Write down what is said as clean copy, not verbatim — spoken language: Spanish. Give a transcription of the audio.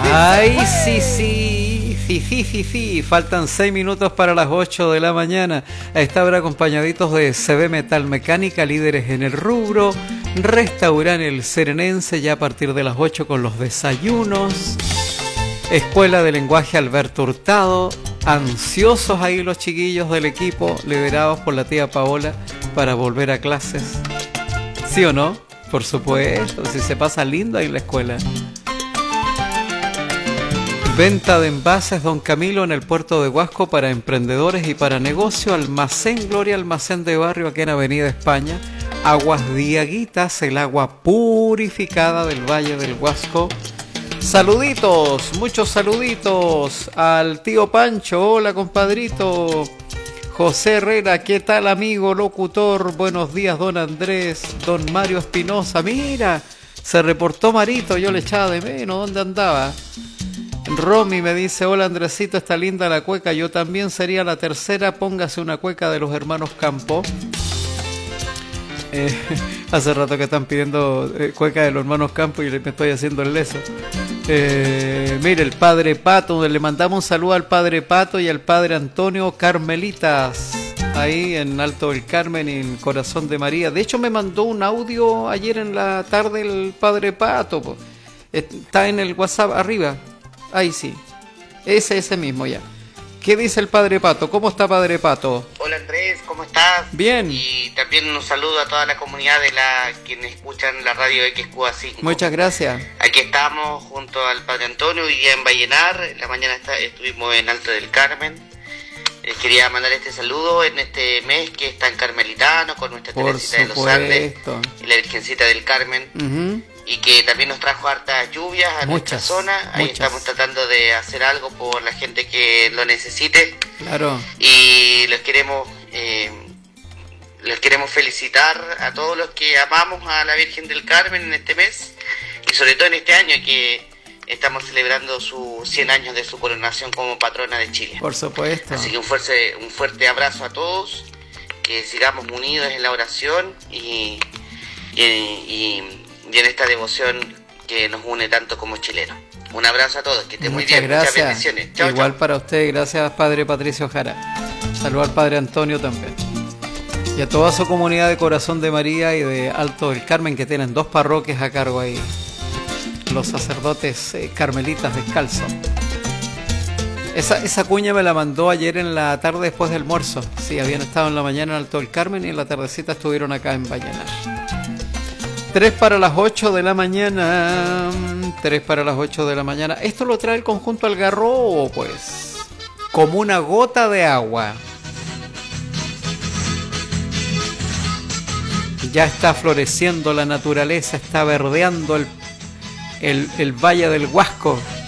Ay, sí, sí. Faltan 6 minutos para las 8 de la mañana. A esta hora acompañaditos de CB Metal Mecánica, líderes en el rubro. Restaurante El Serenense ya a partir de las 8 con los desayunos. Escuela de Lenguaje Alberto Hurtado. Ansiosos ahí los chiquillos del equipo, liderados por la tía Paola, para volver a clases. ¿Sí o no? Por supuesto, si se pasa lindo ahí en la escuela. Venta de envases Don Camilo en el puerto de Huasco para emprendedores y para negocio. Almacén Gloria, almacén de barrio aquí en Avenida España. Aguas Diaguitas, el agua purificada del Valle del Huasco. Saluditos, muchos saluditos al tío Pancho. Hola, compadrito. José Herrera, ¿qué tal, amigo locutor? Buenos días, don Andrés. Don Mario Espinosa, mira, se reportó Marito, yo le echaba de menos, ¿dónde andaba? Romy me dice, hola Andresito, está linda la cueca, yo también sería la tercera, póngase una cueca de los hermanos Campo. Hace rato que están pidiendo cueca de los hermanos Campo y me estoy haciendo el leso. Mire, el padre Pato, le mandamos un saludo al padre Pato y al padre Antonio Carmelitas, ahí en Alto del Carmen y en Corazón de María. De hecho me mandó un audio ayer en la tarde el padre Pato, está en el WhatsApp arriba. Ahí sí, ese mismo ya. ¿Qué dice el padre Pato? ¿Cómo está, padre Pato? Hola Andrés, ¿cómo estás? Bien. Y también un saludo a toda la comunidad de quienes escuchan la radio XQA5. Muchas gracias. Aquí estamos junto al padre Antonio y en Vallenar. La mañana estuvimos en Alto del Carmen. Quería mandar este saludo en este mes que es tan carmelitano, con nuestra Teresita de los Andes y la Virgencita del Carmen. Y que también nos trajo hartas lluvias a nuestra zona. Ahí estamos tratando de hacer algo por la gente que lo necesite. Claro. Y les queremos felicitar a todos los que amamos a la Virgen del Carmen en este mes. Y sobre todo en este año que estamos celebrando sus 100 años de su coronación como patrona de Chile. Por supuesto. Así que un fuerte abrazo a todos. Que sigamos unidos en la oración y en esta devoción que nos une tanto como chilenos. Un abrazo a todos, que estén muy bien, gracias. Muchas bendiciones. Chao, igual chao. Para usted, gracias padre Patricio Jara. Saludos al padre Antonio también. Y a toda su comunidad de Corazón de María y de Alto del Carmen, que tienen 2 parroquias a cargo ahí. Los sacerdotes carmelitas descalzos. Esa cuña me la mandó ayer en la tarde después del almuerzo. Sí, habían estado en la mañana en Alto del Carmen y en la tardecita estuvieron acá en Vallenar. 3 para las 8 de la mañana. 3 para las 8 de la mañana. Esto lo trae el conjunto Algarrobo, pues. Como una gota de agua. Ya está floreciendo la naturaleza, está verdeando el Valle del Huasco.